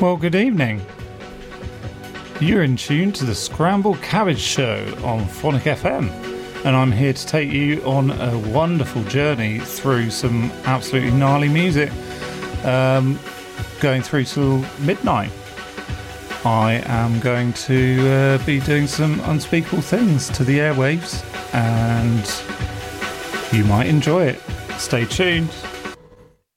Well, good evening. You're in tune to the Scrambled Cabbage Show on Phonic FM, and I'm here to take you on a wonderful journey through some absolutely gnarly music, going through till midnight. I am going to be doing some unspeakable things to the airwaves, and you might enjoy it. Stay tuned.